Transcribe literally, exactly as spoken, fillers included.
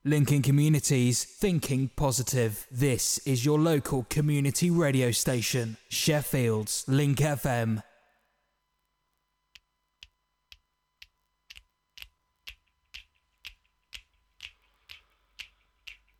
Linking communities, thinking positive. This is your local community radio station, Sheffield's Link F M.